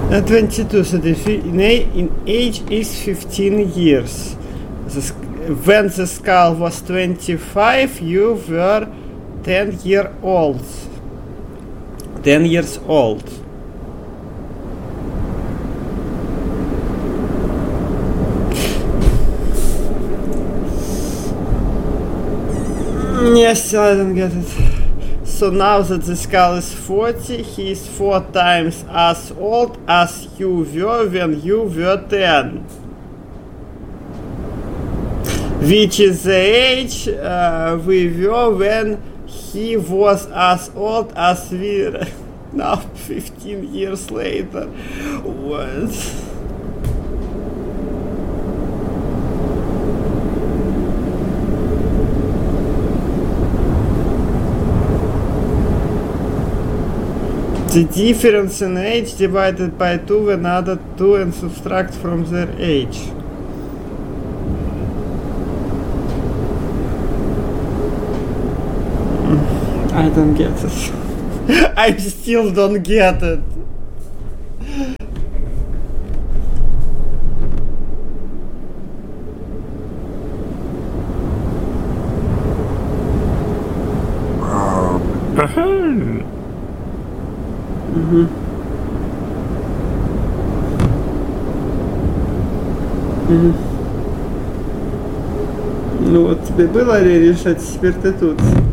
22, so in age is 15 years. When the skull was 25, you were 10 years old. Yes, I don't get it. So now that the skull is 40, he is 4 times as old as you were when you were 10. Which is the age we were when he was as old as we are now 15 years later. What? The difference in age divided by 2 when added 2 and subtract from their age. I don't get it. I still don't get it. Ну вот тебе было решать, теперь ты тут.